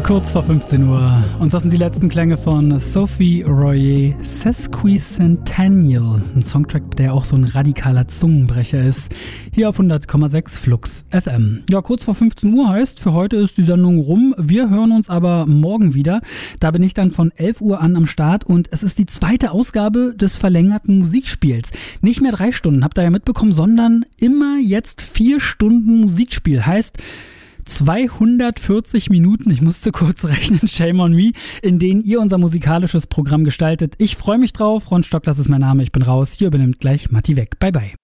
Kurz vor 15 Uhr. Und das sind die letzten Klänge von Sophie Royer, Sesquicentennial. Ein Songtrack, der auch so ein radikaler Zungenbrecher ist. Hier auf 100,6 Flux FM. Ja, kurz vor 15 Uhr heißt, für heute ist die Sendung rum. Wir hören uns aber morgen wieder. Da bin ich dann von 11 Uhr an am Start und es ist die zweite Ausgabe des verlängerten Musikspiels. Nicht mehr 3 Stunden, habt ihr ja mitbekommen, sondern immer jetzt 4 Stunden Musikspiel. Heißt 240 Minuten, ich musste kurz rechnen, shame on me, in denen ihr unser musikalisches Programm gestaltet. Ich freue mich drauf. Ron Stock, das ist mein Name, ich bin raus. Hier übernimmt gleich Matti weg. Bye bye.